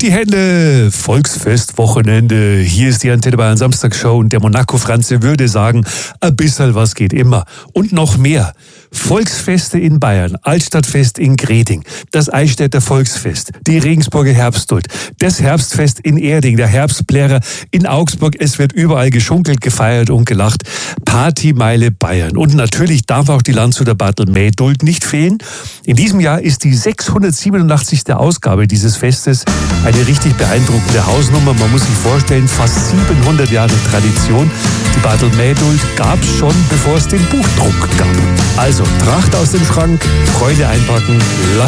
die Hände! Volksfestwochenende. Hier ist die Antenne Bayern Samstagshow und der Monaco-Franze würde sagen, ein bisschen was geht immer. Und noch mehr. Volksfeste in Bayern, Altstadtfest in Greding, das Eichstätter Volksfest, die Regensburger Herbstduld, das Herbstfest in Erding, der Herbstblärer in Augsburg. Es wird überall geschunkelt, gefeiert und gelacht. Partymeile Bayern. Und natürlich darf auch die Landshuter Bartelmähduld nicht fehlen. In diesem Jahr ist die 687. Ausgabe dieses Festes eine richtig beeindruckende Hausnummer. Man muss sich vorstellen, fast 700 Jahre Tradition. Die Bartelmähduld gab es schon, bevor es den Buchdruck gab. Also, Tracht aus dem Schrank, Freude einpacken, lasst